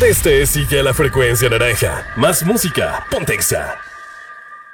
Donde estés, sigue la frecuencia naranja. Más música, Pontexa.